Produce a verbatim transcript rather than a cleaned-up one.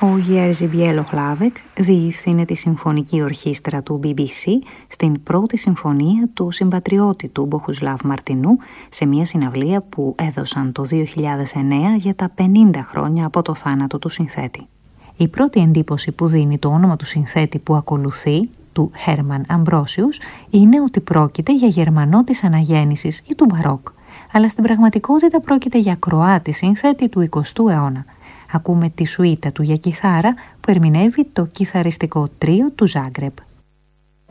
Ο Jerzy Bieloglavek διεύθυνε τη Συμφωνική Ορχήστρα του μπι μπι σι στην πρώτη συμφωνία του συμπατριώτη του Μποχουσλάβ Μαρτινού σε μια συναυλία που έδωσαν το δύο χιλιάδες εννέα για τα πενήντα χρόνια από το θάνατο του συνθέτη. Η πρώτη εντύπωση που δίνει το όνομα του συνθέτη που ακολουθεί, του Hermann Ambrosius, είναι ότι πρόκειται για Γερμανό της Αναγέννησης ή του Μπαρόκ, αλλά στην πραγματικότητα πρόκειται για Κροάτη συνθέτη του εικοστού αιώνα. Ακούμε τη σουίτα του για κιθάρα που ερμηνεύει το κιθαριστικό τρίο του Ζάγκρεπ.